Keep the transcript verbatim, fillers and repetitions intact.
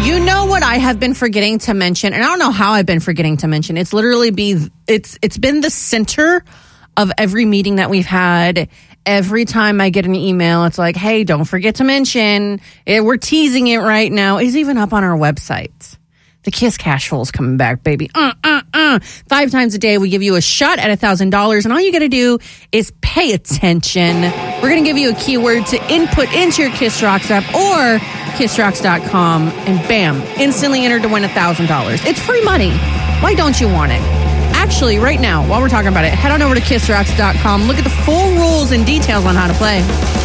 You know what I have been forgetting to mention, and I don't know how I've been forgetting to mention. It's literally be it's it's been the center of every meeting that we've had. Every time I get an email, it's like, hey, don't forget to mention, eh, we're teasing it right now. It's even up on our website. The Kiss Cash Full is coming back, baby. Uh, uh, uh. Five times a day, we give you a shot at one thousand dollars, and all you got to do is pay attention. We're going to give you a keyword to input into your Kiss Rocks app or kiss rocks dot com, and bam, instantly entered to win one thousand dollars. It's free money. Why don't you want it? Actually, right now, while we're talking about it, head on over to kiss rocks dot com. Look at the full rules and details on how to play.